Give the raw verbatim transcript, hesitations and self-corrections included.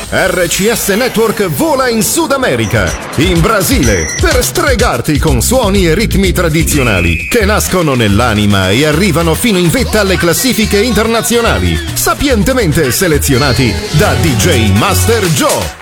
R C S Network vola in Sud America, in Brasile, per stregarti con suoni e ritmi tradizionali che nascono nell'anima e arrivano fino in vetta alle classifiche internazionali, sapientemente selezionati da D J Master Joe.